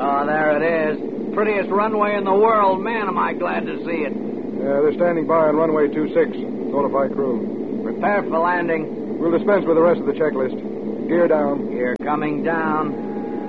Oh, there it is. Prettiest runway in the world. Man, am I glad to see it. Yeah, they're standing by on runway 26. Notify crew. Prepare for landing. We'll dispense with the rest of the checklist. Gear down. Gear coming down.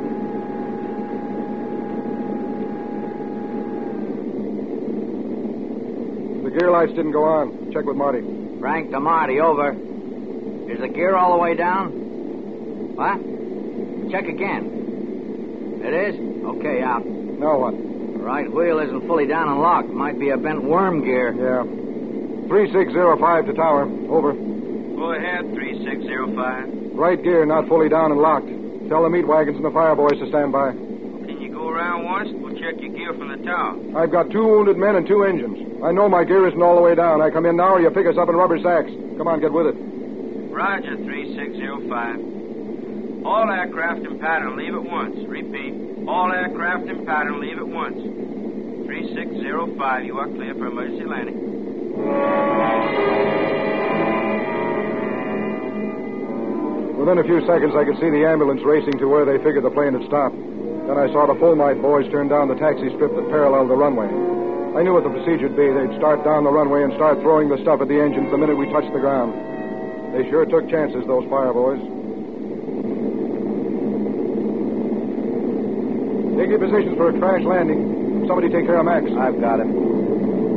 The gear lights didn't go on. Check with Marty. Frank to Marty, over. Is the gear all the way down? What? Check again. It is? Okay, out. Now what? The right wheel isn't fully down and locked. Might be a bent worm gear. Yeah. 3605 to tower. Over. Go ahead, 3605. Right gear not fully down and locked. Tell the meat wagons and the fire boys to stand by. Can you go around once? We'll check your gear from the tower. I've got 2 wounded men and 2 engines. I know my gear isn't all the way down. I come in now or you pick us up in rubber sacks. Come on, get with it. Roger, 3605. All aircraft in pattern, leave at once. Repeat. All aircraft in pattern, leave at once. 3605, you are clear for emergency landing. Within a few seconds, I could see the ambulance racing to where they figured the plane had stopped. Then I saw the Fulmite boys turn down the taxi strip that paralleled the runway. I knew what the procedure'd be. They'd start down the runway and start throwing the stuff at the engines the minute we touched the ground. They sure took chances, those fire boys. Take your positions for a crash landing. Somebody take care of Max. I've got him.